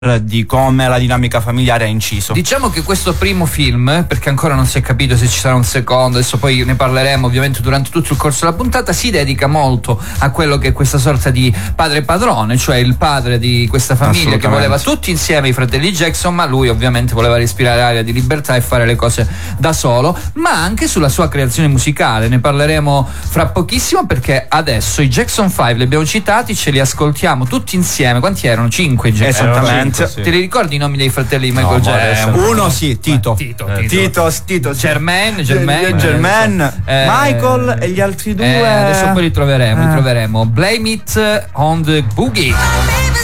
di come la dinamica familiare ha inciso. Diciamo che questo primo film, perché ancora non si è capito se ci sarà un secondo, adesso poi ne parleremo ovviamente durante tutto il corso della puntata, si dedica molto a quello che è questa sorta di padre padrone, cioè il padre di questa famiglia che voleva tutti insieme i fratelli Jackson, ma lui ovviamente voleva respirare aria di libertà e fare le cose da solo, ma anche sulla sua creazione musicale. Ne parleremo fra pochissimo, perché adesso i Jackson 5 li abbiamo citati, ce li ascoltiamo tutti insieme. Quanti erano? 5 i Jackson. Esattamente. Te li ricordi i nomi dei fratelli di Michael Jackson? Uno sì, Tito, Jermaine, Michael e gli altri due adesso poi li troveremo. Blame It on the Boogie.